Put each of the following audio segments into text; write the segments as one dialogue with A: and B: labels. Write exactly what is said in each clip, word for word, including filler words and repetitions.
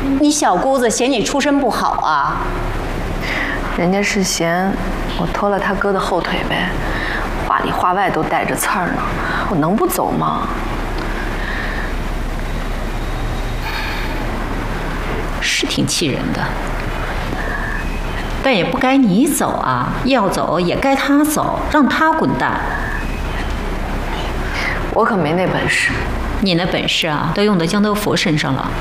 A: 你小姑子嫌你出身不好啊？
B: 人家是嫌我拖了他哥的后腿呗，话里话外都带着刺儿呢，我能不走吗？
C: 是挺气人的，但也不该你走啊，要走也该他走，让他滚蛋。
B: 我可没那本事。
C: 你那本事啊，都用到江德福身上了。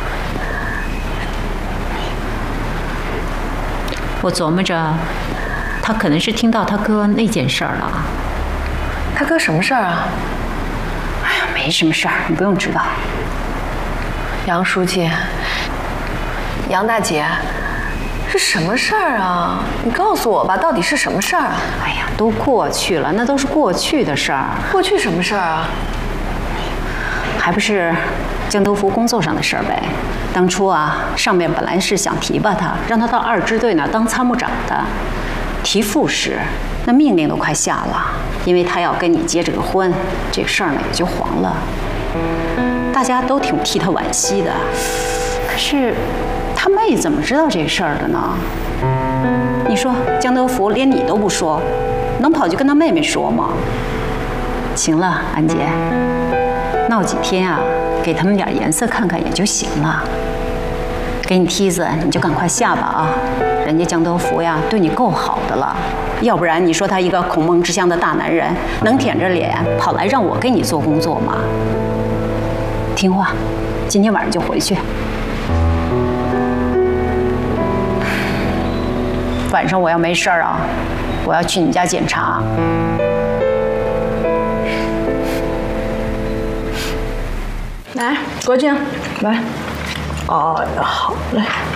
C: 我琢磨着，他可能是听到他哥那件事儿了。
B: 他哥什么事儿啊？
A: 哎呀，没什么事儿，你不用知道。
B: 杨书记，杨大姐，是什么事儿啊？你告诉我吧，到底是什么事儿啊？
A: 哎呀，都过去了，那都是过去的事儿。
B: 过去什么事儿啊？
A: 还不是江德福工作上的事儿呗。当初啊，上面本来是想提拔他，让他到二支队那儿当参谋长的，提副使，那命令都快下了，因为他要跟你结这个婚，这个事儿呢也就黄了。大家都挺替他惋惜的，可是他妹怎么知道这事儿的呢？你说江德福连你都不说，能跑去跟他妹妹说吗？行了，安杰，闹几天啊，给他们点颜色看看也就行了。给你梯子，你就赶快下吧啊！人家江德福呀，对你够好的了，要不然你说他一个孔孟之乡的大男人，能舔着脸跑来让我给你做工作吗？听话，今天晚上就回去。晚上我要没事儿啊，我要去你家检查。
D: 来，国庆，来。哦，好嘞。